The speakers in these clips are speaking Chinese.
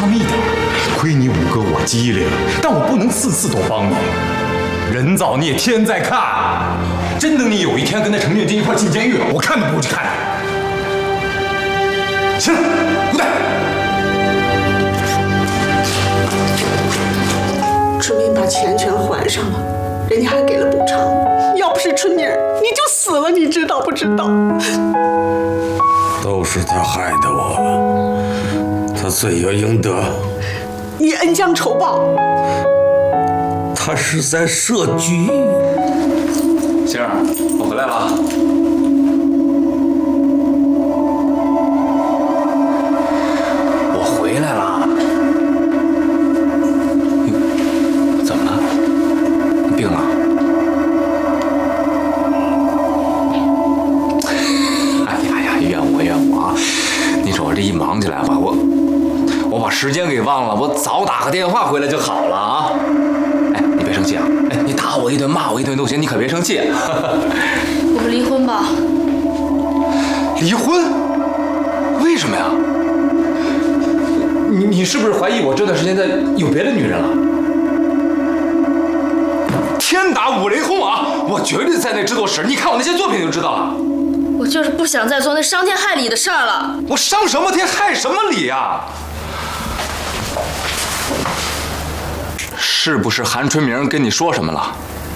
仗义点，亏你五哥我机灵，但我不能次次都帮你。人造孽天在看，真等你有一天跟那程念金一块进监狱了，我看都不会去看你。起来，滚蛋！ 春明把钱全还上了，人家还给了补偿。要不是春明，你就死了，你知道不知道？ 都是他害的我，他罪有应得。 你恩将仇报， 他是在设局。 星儿，我回来了。我回来了。怎么了？你病了？哎呀，怨我啊！你说我这一忙起来吧，我把时间给忘了，我早打个电话回来就好了啊！哎，你别生气啊！哎，你打我一顿，骂我一顿都行，你可别生气。 我们离婚吧。 离婚？为什么呀？你是不是怀疑我这段时间在有别的女人了？天打五雷轰啊！我绝对在内制作室，你看我那些作品就知道了。 我就是不想再做那伤天害理的事儿了。 我伤什么天害什么理呀？是不是韩春明跟你说什么了？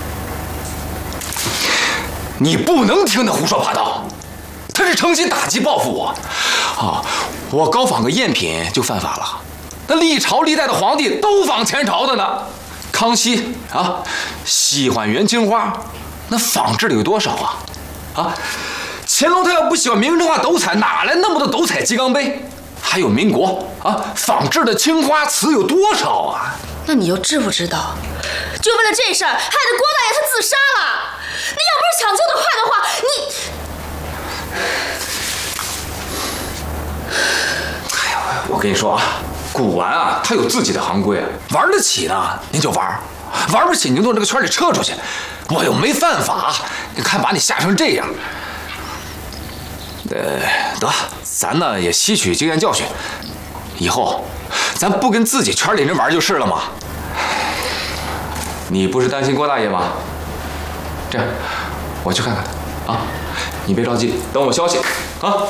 你不能听他胡说八道，他是诚心打击报复我。啊，我高仿个赝品就犯法了。那历朝历代的皇帝都仿前朝的呢。康熙啊，喜欢元青花，那仿制的有多少啊？啊，乾隆他要不喜欢明成化斗彩，哪来那么多斗彩鸡缸杯？还有民国啊，仿制的青花瓷有多少啊？ 那你又知不知道，就为了这事儿，害得郭大爷他自杀了。你要不是抢救得快的话， 哎呀，我跟你说啊，古玩啊，它有自己的行规，玩得起的您就玩，玩不起您就从这个圈里撤出去。我又没犯法，你看把你吓成这样。得，咱呢也吸取经验教训，以后咱不跟自己圈里人玩就是了嘛。你不是担心郭大爷吗？这样，我去看看他啊，你别着急，等我消息啊。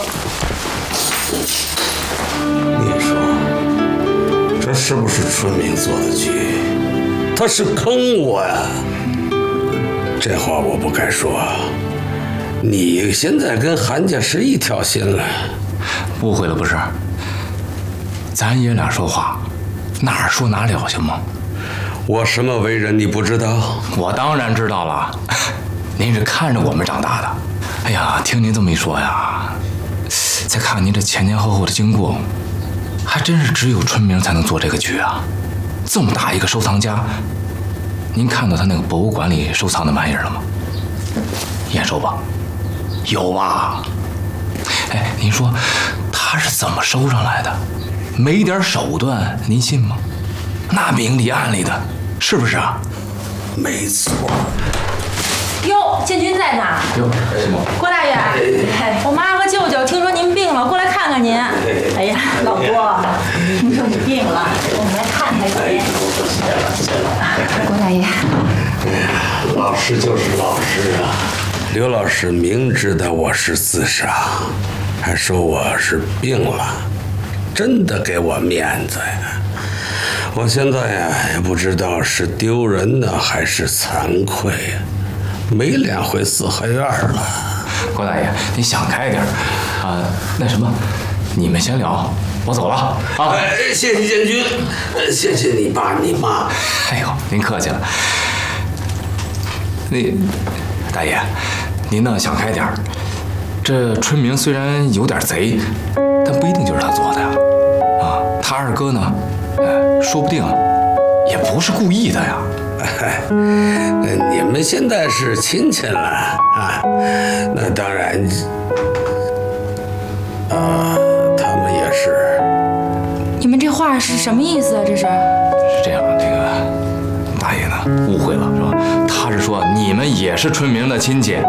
你说，这是不是春明做的局？他是坑我呀！这话我不该说。你现在跟韩家是一条心了。 误会了不是？咱爷俩说话，哪儿说哪了行吗？ 我什么为人你不知道？ 我当然知道了，您是看着我们长大的。哎呀，听您这么一说呀，再看您这前前后后的经过，还真是只有春明才能做这个局啊！这么大一个收藏家，您看到他那个博物馆里收藏的玩意儿了吗？眼熟吧？有吧？哎，您说他是怎么收上来的？没点手段，您信吗？那明里暗里的，是不是啊？ 没错。 哟，建军在呢。 哟，什么？ 郭大爷，我妈和舅舅听说您病了，过来看看您。哎呀，老郭，听说你病了，我们来看看您。郭大爷， 老师就是老师啊。刘老师明知道我是自杀，还说我是病了，真的给我面子呀！我现在呀也不知道是丢人呢还是惭愧呀，没脸回四合院了。 郭大爷，你想开点啊！那什么，你们先聊，我走了啊！ 谢谢建军，谢谢你爸你妈。 哎呦，您客气了。大爷，您呢想开点儿。这春明虽然有点贼，但不一定就是他做的呀。啊，他二哥呢，说不定也不是故意的呀。 你们现在是亲戚了啊，那当然，他们也是。 你们这话是什么意思啊？这是？ 是这样，这个大爷呢误会了是吧？他是说你们也是春明的亲戚。